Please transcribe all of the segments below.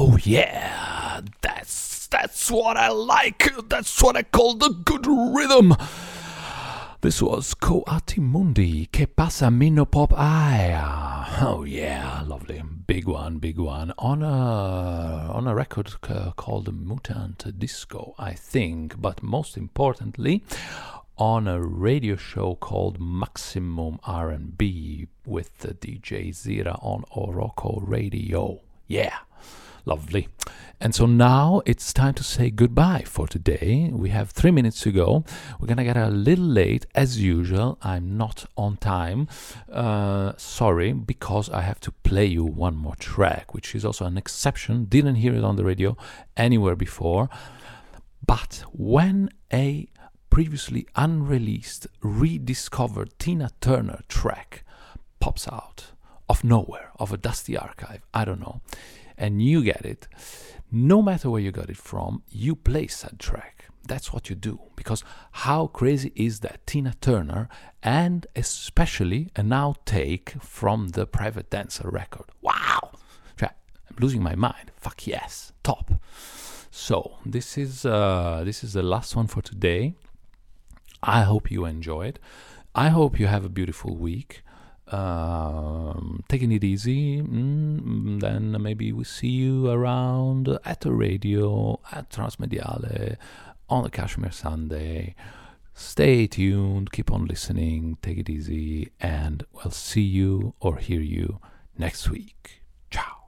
Oh yeah, that's what I like. That's what I call the good rhythm. This was Coati Mundi, Che Passa Mino Pop Aya. Oh yeah, lovely, big one. On a record called Mutant Disco, I think. But most importantly, on a radio show called Maximum R&B with the DJ Zira on Oroco Radio. Yeah, lovely. And so now it's time to say goodbye for today. We have 3 minutes to go. We're gonna get a little late as usual. I'm not on time. Sorry, because I have to play you one more track, which is also an exception. Didn't hear it on the radio anywhere before. But when a previously unreleased, rediscovered Tina Turner track pops out of nowhere, of a dusty archive, I don't know, and you get it, no matter where you got it from, you play said track. That's what you do, because how crazy is that? Tina Turner, and especially an outtake from the Private Dancer record. Wow! I'm losing my mind. Fuck yes, top. So this is the last one for today. I hope you enjoyed. I hope you have a beautiful week. Taking it easy. Then maybe we see you around at the radio, at Transmediale, on the Kashmir Sunday. Stay tuned, keep on listening, take it easy, and we'll see you or hear you next week. Ciao.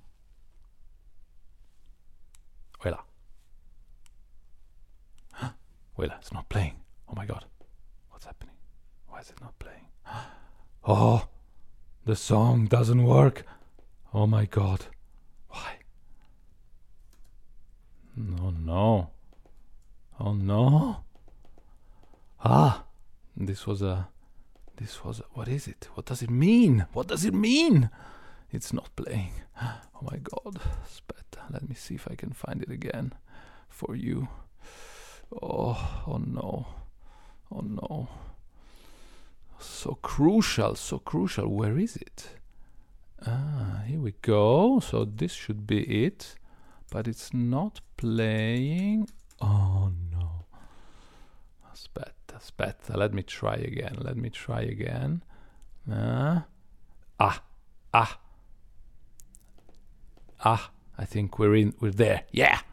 Wela. Wela, it's not playing. Oh my god. What's happening? Why is it not playing? Oh, the song doesn't work. Oh my god. Why? No. Oh no. This was what is it? What does it mean? What does it mean? It's not playing. Oh my god. Aspetta, let me see if I can find it again for you. Oh no. Oh no. So crucial. Where is it? Here we go. So this should be it. But it's not playing. Oh no. Aspetta. Let me try again. I think we're there. Yeah.